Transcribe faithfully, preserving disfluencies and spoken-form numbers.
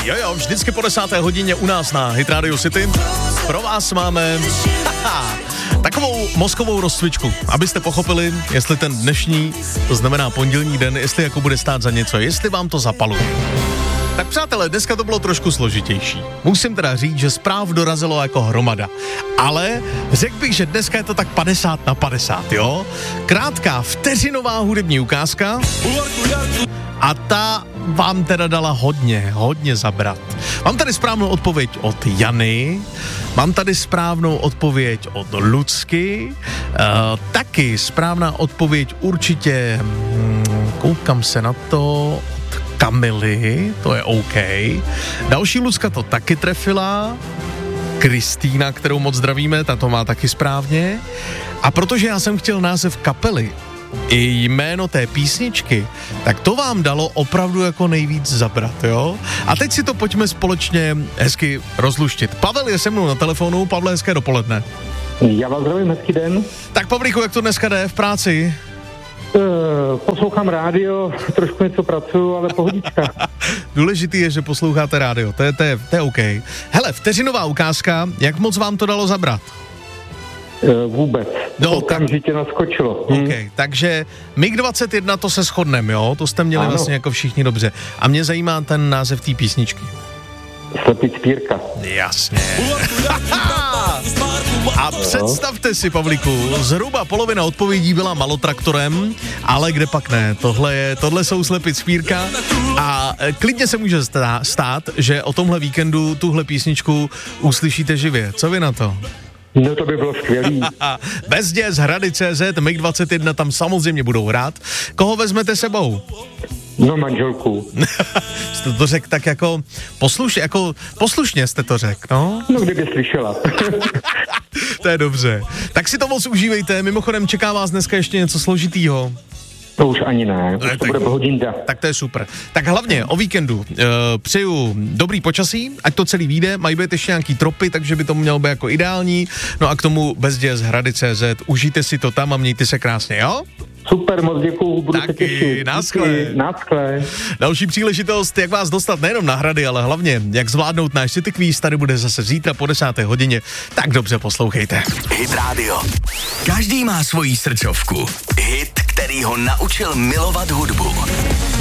Jo, jo, vždycky po desáté hodině u nás na Hit Radio City. Pro vás máme haha, takovou mozkovou rozcvičku, abyste pochopili, jestli ten dnešní, to znamená pondělní den, jestli jako bude stát za něco, jestli vám to zapaluje. Tak přátelé, dneska to bylo trošku složitější. Musím teda říct, že zpráv dorazilo jako hromada. Ale řekl bych, že dneska je to tak padesát na padesát, jo? Krátká vteřinová hudební ukázka a ta vám teda dala hodně, hodně zabrat. Mám tady správnou odpověď od Jany, mám tady správnou odpověď od Lucky, uh, taky správná odpověď určitě, hmm, koukám se na to, Kamily, to je OK. Další Lucka to taky trefila. Kristýna, kterou moc zdravíme, ta to má taky správně. A protože já jsem chtěl název kapely i jméno té písničky, tak to vám dalo opravdu jako nejvíc zabrat, jo? A teď si to pojďme společně hezky rozluštit. Pavel je se mnou na telefonu. Pavle, hezké dopoledne. Já vás zdravím, hezký den. Tak Pavlíku, jak to dneska jde v práci? Uh, poslouchám rádio, trošku něco pracuju, ale pohodička. Důležitý je, že posloucháte rádio, to je, to je, to je OK. Hele, vteřinová ukázka, jak moc vám to dalo zabrat? Uh, vůbec, no, okamžitě naskočilo. OK, hmm. Takže mig dvacet jedna to se shodneme, jo? To jste měli ano. Vlastně jako všichni dobře. A mě zajímá ten název té písničky. Slepý Cpírka. Jasně. A představte si, Pavlíku, zhruba polovina odpovědí byla Malotraktorem, ale kde pak ne, tohle, je, tohle jsou Slepý Cpírka a klidně se může stát, že o tomhle víkendu tuhle písničku uslyšíte živě. Co vy na to? No to by bylo skvělý. Bezděs, Hrady tečka cé zet, mig dvacet jedna tam samozřejmě budou hrát. Koho vezmete sebou? No manželku. Jste to řekl tak jako, posluš, jako poslušně jste to řekl, no? No kdyby slyšela. To je dobře. Tak si to moc užívejte, mimochodem čeká vás dneska ještě něco složitýho. To už ani ne, už ne, to tak, bude pohodinka. Tak to je super. Tak hlavně o víkendu uh, přeju dobrý počasí, ať to celý vyjde, mají být ještě nějaký tropy, takže by to mělo být jako ideální. No a k tomu Bezděs, Hrady tečka cé zet, užijte si to tam a mějte se krásně, jo? Super, moc děkuju, budu taky, se těšit. Naschle. Naschle. Další příležitost, jak vás dostat nejenom na Hrady, ale hlavně, jak zvládnout náš City Quiz, tady bude zase zítra po desáté hodině, tak dobře poslouchejte. Hit Radio. Každý má svoji srdcovku. Hit, který ho naučil milovat hudbu.